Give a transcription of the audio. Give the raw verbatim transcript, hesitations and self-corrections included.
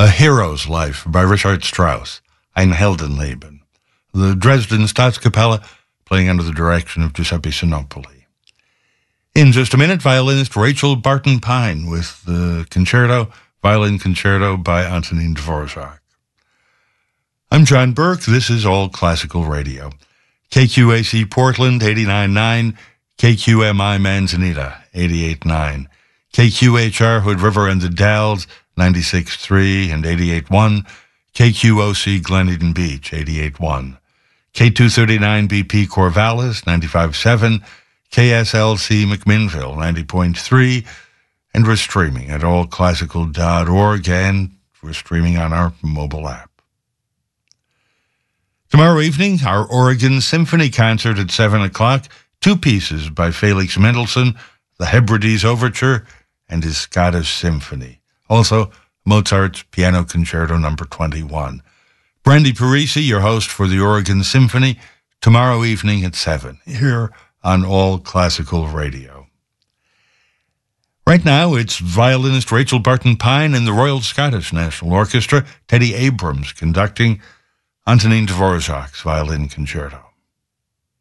A Hero's Life by Richard Strauss, Ein Heldenleben. The Dresden Staatskapelle playing under the direction of Giuseppe Sinopoli. In just a minute, violinist Rachel Barton Pine with the concerto, violin concerto by Antonin Dvorak. I'm John Burke. This is All Classical Radio. K Q A C Portland, eighty-nine point nine, K Q M I Manzanita, eighty-eight point nine, K Q H R Hood River and the Dalles, ninety-six point three and eighty-eight point one, K Q O C Glen Eden Beach, eighty-eight point one, K two thirty-nine B P Corvallis, ninety-five point seven, K S L C McMinnville, ninety point three, and we're streaming at all classical dot org, and we're streaming on our mobile app. Tomorrow evening, our Oregon Symphony Concert at seven o'clock, two pieces by Felix Mendelssohn, the Hebrides Overture and his Scottish Symphony. Also, Mozart's Piano Concerto number twenty-one. Brandy Parisi, your host for the Oregon Symphony, tomorrow evening at seven, here on All Classical Radio. Right now, it's violinist Rachel Barton Pine and the Royal Scottish National Orchestra, Teddy Abrams conducting Antonin Dvorak's Violin Concerto.